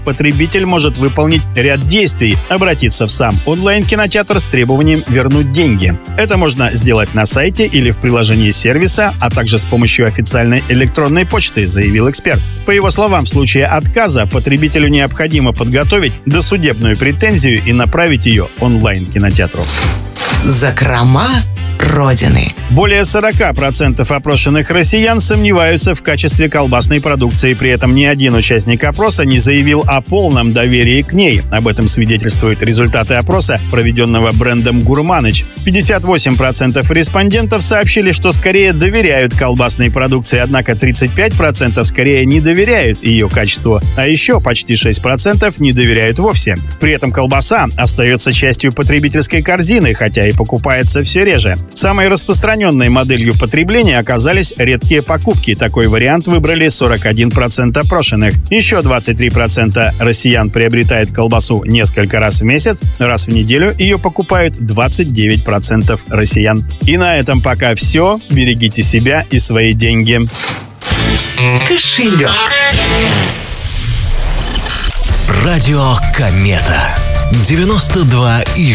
потребитель может выполнить ряд действий, обратиться в сам онлайн-кинотеатр с требованием вернуть деньги. Это можно сделать на сайте или в приложении сервиса, а также с помощью официальной электронной почты, заявил эксперт. По его словам, в случае отказа потребителю необходимо подготовить досудебную претензию и направить ее онлайн-кинотеатру. Закрома Родины. Более 40% опрошенных россиян сомневаются в качестве колбасной продукции. При этом ни один участник опроса не заявил о полном доверии к ней. Об этом свидетельствуют результаты опроса, проведенного брендом «Гурманыч». 58% респондентов сообщили, что скорее доверяют колбасной продукции, однако 35% скорее не доверяют ее качеству, а еще почти 6% не доверяют вовсе. При этом колбаса остается частью потребительской корзины, хотя и покупается все реже. Самой распространенной моделью потребления оказались редкие покупки. Такой вариант выбрали 41% опрошенных. Еще 23% россиян приобретает колбасу несколько раз в месяц. Раз в неделю ее покупают 29% россиян. И на этом пока все. Берегите себя и свои деньги. Кошелек. Радио Комета 92,6.